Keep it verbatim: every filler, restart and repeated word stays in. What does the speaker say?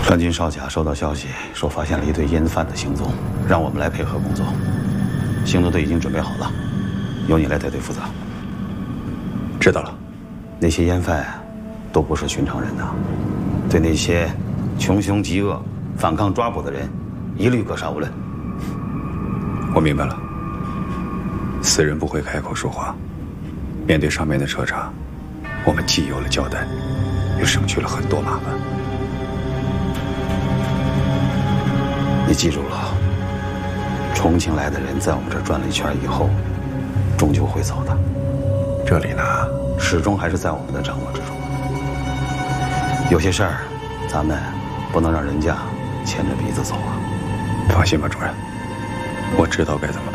川军少甲收到消息，说发现了一队烟贩的行踪，让我们来配合工作。行动队已经准备好了，由你来带队负责。 知道了。 那些烟贩都不是寻常人呐，对那些穷凶极恶、反抗抓捕的人，一律格杀勿论。 我明白了。死人不会开口说话，面对上面的彻查，我们既有了交代，又省去了很多麻烦。 你记住了，重庆来的人在我们这儿转了一圈以后，终究会走的。 这里呢， 始终还是在我们的掌握之中。有些事儿，咱们不能让人家牵着鼻子走啊。 放心吧，主任，我知道该怎么办。